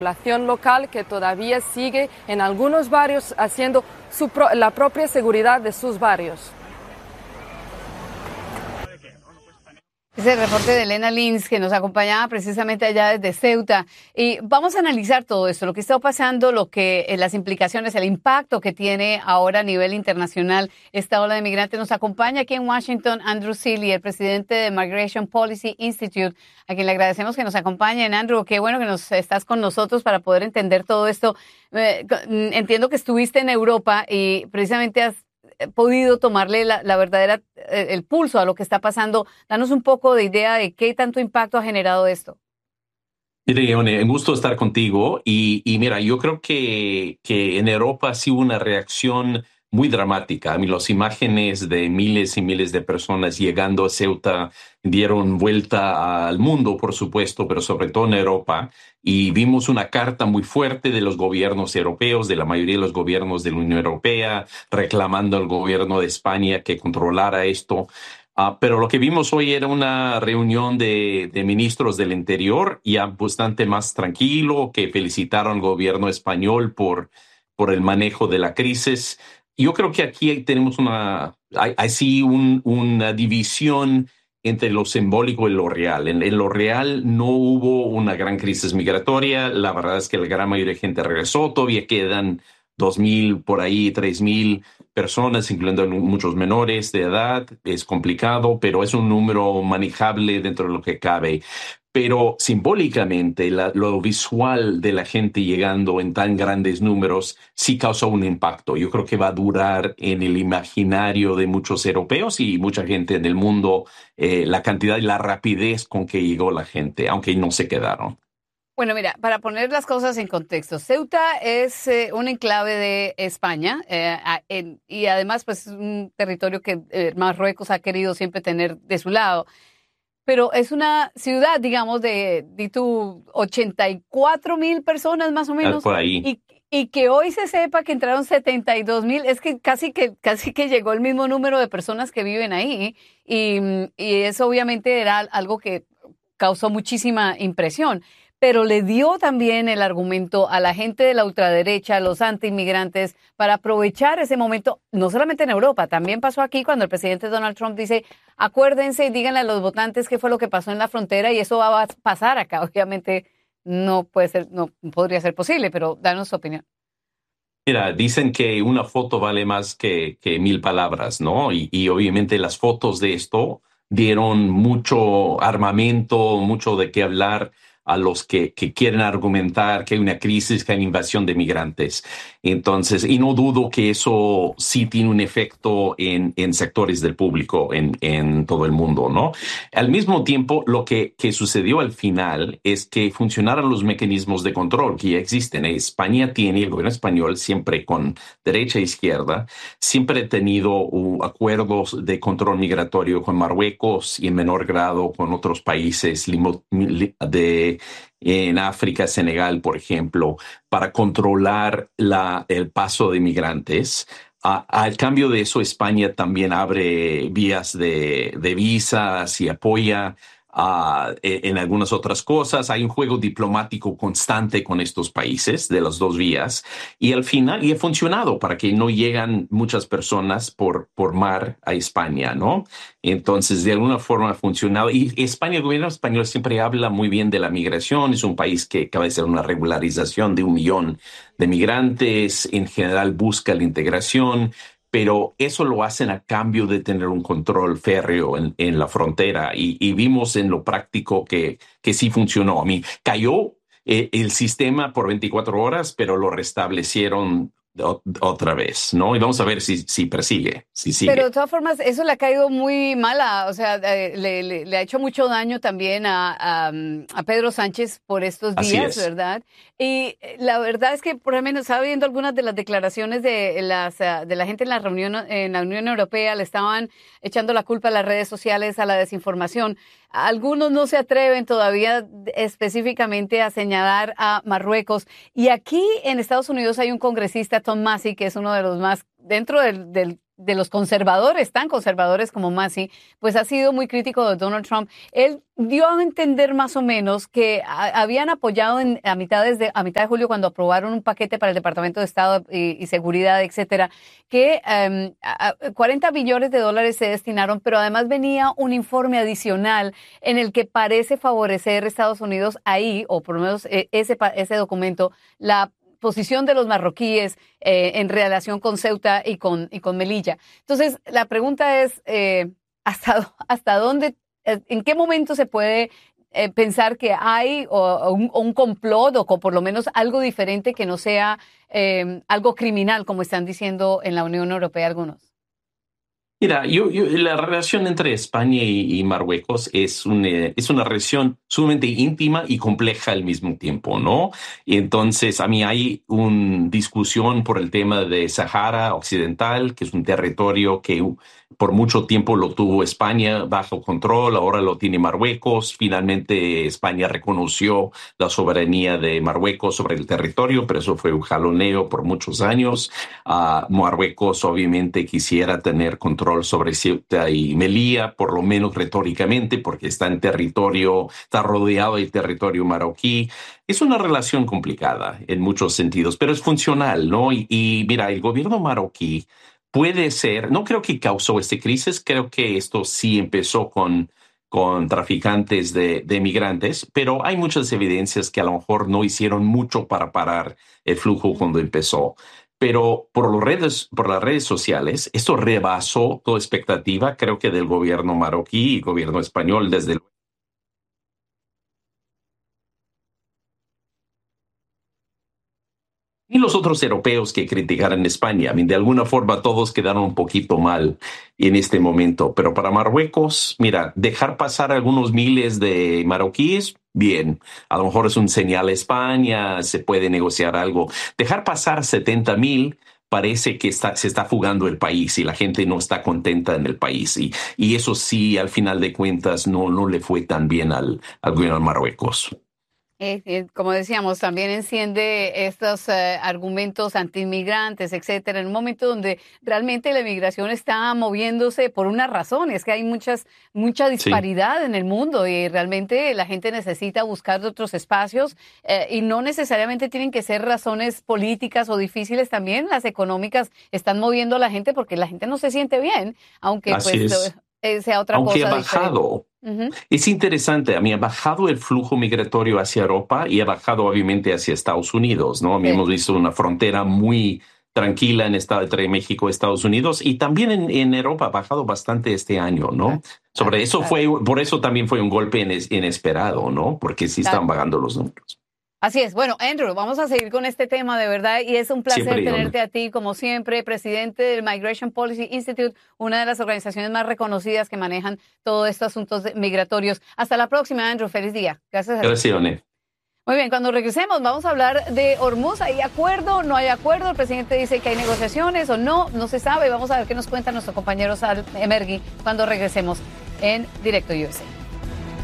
Población local que todavía sigue en algunos barrios haciendo la propia seguridad de sus barrios. Es el reporte de Elena Lins, que nos acompañaba precisamente allá desde Ceuta. Y vamos a analizar todo esto, lo que está pasando, las implicaciones, el impacto que tiene ahora a nivel internacional esta ola de migrantes. Nos acompaña aquí en Washington Andrew Seeley, el presidente de Migration Policy Institute, a quien le agradecemos que nos acompañe. Andrew, qué bueno que estás con nosotros para poder entender todo esto. Entiendo que estuviste en Europa y precisamente has podido tomarle la verdadera, el pulso a lo que está pasando. Danos un poco de idea de qué tanto impacto ha generado esto. Mire, un gusto estar contigo. Y mira, yo creo que en Europa sí hubo una reacción muy dramática. Las imágenes de miles y miles de personas llegando a Ceuta dieron vuelta al mundo, por supuesto, pero sobre todo en Europa. Y vimos una carta muy fuerte de los gobiernos europeos, de la mayoría de los gobiernos de la Unión Europea, reclamando al gobierno de España que controlara esto. Pero lo que vimos hoy era una reunión de ministros del Interior, ya bastante más tranquilo, que felicitaron al gobierno español por el manejo de la crisis. Yo creo que aquí tenemos una división entre lo simbólico y lo real. En lo real no hubo una gran crisis migratoria. La verdad es que la gran mayoría de gente regresó. Todavía quedan 2,000, por ahí 3,000 personas, incluyendo muchos menores de edad. Es complicado, pero es un número manejable dentro de lo que cabe. Pero simbólicamente, lo visual de la gente llegando en tan grandes números sí causó un impacto. Yo creo que va a durar en el imaginario de muchos europeos y mucha gente en el mundo, la cantidad y la rapidez con que llegó la gente, aunque no se quedaron. Bueno, mira, para poner las cosas en contexto, Ceuta es un enclave de España y además pues es un territorio que Marruecos ha querido siempre tener de su lado. Pero es una ciudad, digamos, de 84,000 personas más o menos. Por ahí. Y que hoy se sepa que entraron 72,000, es que casi que llegó el mismo número de personas que viven ahí. Y eso obviamente era algo que causó muchísima impresión. Pero le dio también el argumento a la gente de la ultraderecha, a los antiinmigrantes, para aprovechar ese momento, no solamente en Europa, también pasó aquí cuando el presidente Donald Trump dice, acuérdense y díganle a los votantes qué fue lo que pasó en la frontera y eso va a pasar acá. Obviamente no podría ser posible, pero danos su opinión. Mira, dicen que una foto vale más que 1,000 palabras, ¿no? Y obviamente las fotos de esto dieron mucho armamento, mucho de qué hablar a los que quieren argumentar que hay una crisis, que hay una invasión de migrantes. Entonces, y no dudo que eso sí tiene un efecto en sectores del público en todo el mundo, ¿no? Al mismo tiempo, lo que sucedió al final es que funcionaron los mecanismos de control que ya existen. España tiene, el gobierno español, siempre con derecha e izquierda, siempre ha tenido acuerdos de control migratorio con Marruecos y en menor grado con otros países en África, Senegal, por ejemplo, para controlar el paso de migrantes. Al cambio de eso, España también abre vías de visas y apoya en algunas otras cosas. Hay un juego diplomático constante con estos países de las dos vías y al final, y ha funcionado para que no llegan muchas personas por mar a España, ¿no? Entonces, de alguna forma ha funcionado. Y España, el gobierno español siempre habla muy bien de la migración. Es un país que acaba de hacer una regularización de 1 millón de migrantes. En general busca la integración, pero eso lo hacen a cambio de tener un control férreo en la frontera. Y vimos en lo práctico que sí funcionó. A mí cayó el sistema por 24 horas, pero lo restablecieron otra vez, ¿no? Y vamos a ver si persigue, si sigue. Pero de todas formas, eso le ha caído muy mala, o sea, le ha hecho mucho daño también a Pedro Sánchez por estos días, ¿verdad? Y la verdad es que por lo menos estaba viendo algunas de las declaraciones de la gente en la reunión en la Unión Europea, le estaban echando la culpa a las redes sociales, a la desinformación. Algunos no se atreven todavía específicamente a señalar a Marruecos. Y aquí en Estados Unidos hay un congresista, Tom Massey, que es uno de los más, dentro del de los conservadores, tan conservadores como Massie, pues ha sido muy crítico de Donald Trump. Él dio a entender más o menos que habían apoyado a mitad de julio, cuando aprobaron un paquete para el Departamento de Estado y Seguridad, etcétera, que 40 billones de dólares se destinaron, pero además venía un informe adicional en el que parece favorecer a Estados Unidos ahí, o por lo menos ese documento, la posición de los marroquíes en relación con Ceuta y con Melilla. Entonces, la pregunta es, ¿hasta dónde, en qué momento se puede pensar que hay un complot o por lo menos algo diferente que no sea algo criminal, como están diciendo en la Unión Europea algunos? Mira, la relación entre España y Marruecos es una relación sumamente íntima y compleja al mismo tiempo, ¿no? Y entonces, a mí hay una discusión por el tema de Sahara Occidental, que es un territorio que por mucho tiempo lo tuvo España bajo control, ahora lo tiene Marruecos. Finalmente, España reconoció la soberanía de Marruecos sobre el territorio, pero eso fue un jaloneo por muchos años. Marruecos obviamente quisiera tener control sobre Ceuta y Melilla, por lo menos retóricamente, porque está rodeado de territorio marroquí. Es una relación complicada en muchos sentidos, pero es funcional, ¿no? Y mira, el gobierno marroquí puede ser, no creo que causó esta crisis, creo que esto sí empezó con traficantes de migrantes, pero hay muchas evidencias que a lo mejor no hicieron mucho para parar el flujo cuando empezó. Pero por las redes sociales, esto rebasó toda expectativa, creo que del gobierno marroquí y gobierno español desde luego. Y los otros europeos que criticaron España. De alguna forma todos quedaron un poquito mal en este momento. Pero para Marruecos, mira, dejar pasar algunos miles de marroquíes, bien. A lo mejor es un señal a España, se puede negociar algo. Dejar pasar 70,000 parece que se está fugando el país y la gente no está contenta en el país. Y eso sí, al final de cuentas, no le fue tan bien al gobierno de Marruecos. Como decíamos, también enciende estos argumentos antiinmigrantes, etcétera, en un momento donde realmente la inmigración está moviéndose por una razón, es que hay mucha disparidad sí en el mundo y realmente la gente necesita buscar otros espacios y no necesariamente tienen que ser razones políticas o difíciles, también las económicas están moviendo a la gente porque la gente no se siente bien, aunque sea otra aunque cosa ha bajado. Uh-huh. Es interesante, a mí ha bajado el flujo migratorio hacia Europa y ha bajado obviamente hacia Estados Unidos, ¿no? A mí hemos visto una frontera muy tranquila entre México y Estados Unidos y también en Europa ha bajado bastante este año, ¿no? Por eso también fue un golpe inesperado, ¿no? Porque sí están bajando los números. Así es. Bueno, Andrew, vamos a seguir con este tema de verdad y es un placer tenerte a ti, como siempre, presidente del Migration Policy Institute, una de las organizaciones más reconocidas que manejan todos estos asuntos migratorios. Hasta la próxima, Andrew. Feliz día. Gracias a ti. Gracias, One. Muy bien, cuando regresemos vamos a hablar de Hormuz. ¿Hay acuerdo? ¿No hay acuerdo? El presidente dice que hay negociaciones o no se sabe. Vamos a ver qué nos cuenta nuestro compañero Sal Emergui cuando regresemos en Directo USA.